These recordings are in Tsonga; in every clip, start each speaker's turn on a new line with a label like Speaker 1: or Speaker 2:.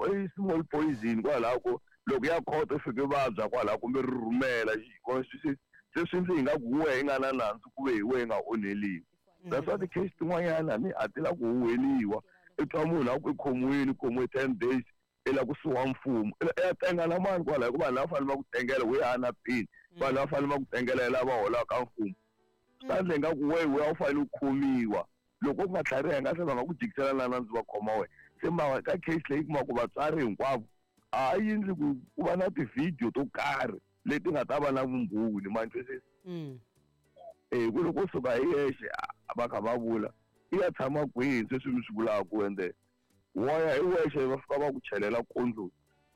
Speaker 1: i small poison kwalako loko ya khota u fike vabya kwalako kumbe ri rhumela se swi ndzi hi nga ku wehe nga na nandzu ku ve hi wehe nga onheliwi. That's why ti-case tin'wanyana ni a ti la ku huheliwa i twa munhu a ku i khomiwe 10 days i la ku suwa mfumo ya tenga na mani kwala hikuva vanhu lava fanele va ku tengela we a na pini vanhu lava fanele va ku tengela lava holaka mfumo swi ta endla nga ku we a wu fanele u khomiwa loko ku nga tlhariha se va nga ku jikisela na nandzu va khoma wena se mara ka case leyi kuma ku vatswari hinkwavo a yi endli ku va na ti-video to karhi leti nga ta va na vumbhoni ma twisisa ku loko u suka hi yexe va kha va vula i ya tshama kwihi sweswi mi swi vulaka ende woya hi wexe va fika va ku chelela kondlo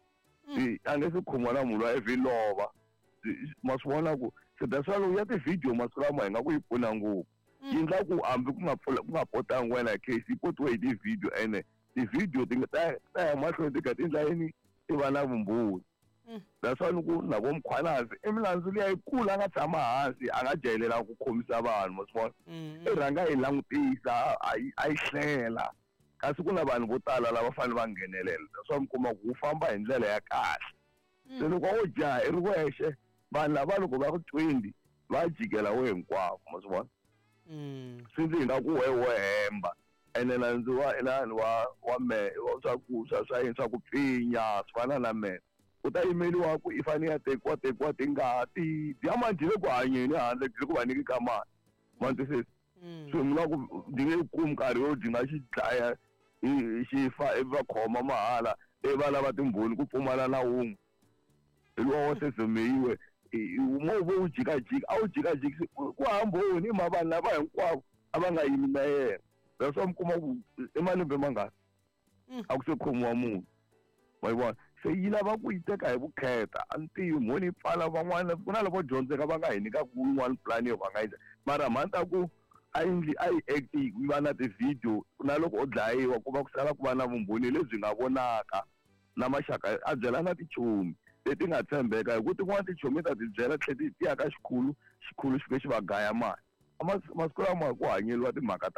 Speaker 1: a nge se khomiwa na munhu loyi a vhilova ma swi vona ku se that's why loko ya ti-video masiku lama hi nga ku yi pfuna ngopfu yi endla ku hambi ku nga potangi wena hi case yi potiwe hi ti-video ene ti-video ti ta ya mahlweni ti kha ti endla yini ti va na vumbhoni. That's why loko na vo Mkhwanazi i milandzu liya yikulu a nga tshama hansi a nga jayelela ku khomisa vanhu ma swi vona i rhanga hi langutisa a yi hlela kasi ku na vanhu vo tala lava fanele va nghenelela leswaku mi kuma ku wu famba hi ndlela ya kahle se loko wo jaha i ri wexe vanhu lava loko va ku 20 va jikela we hinkwavo ma swi vona swi ndzi hi nga ku wo hemba ene nandzu wa inani wa me swa yini swa ku pfinya swi fana na mena u ta yimeliwa ku i fanele ya tekiwa tingati diamond le ku hanyeni handle le ku va nyikika mali ma twisisa swi vula ku ndzi nge kumi nkarhi wo dyi nga xi dlaya xi fa i va khoma mahala i va lava timbhoni ku pfumala na wun'we hi luwa wo sesemeyiwe movha wu jikajika a wu jikajiki ku hamboni hi vanhu lava hinkwavo a va nga yimi na yena that's why mi kuma ku i malembe mangani a ku se khomiwa munhu ma yi vona se yi lava ku yi teka hi vukheta a ni tivi mhoni yi pfala van'wana ku na lavo dyondzeka va nga hi nyikaku yin'wana plan yo va nga yi mara mhani ta ku a yi act yi va na ti-video na loko u dlayiwa ku va ku sala ku va na vumbhoni lebyi nga vonaka na maxaka a byela na tichomi leti nga tshembeka hi ku tin'wana tichomi ta ti byela tlhela ti ya ka xikhulu xi fike xi va gaya mali masiku lama ku hanyeliwa timhaka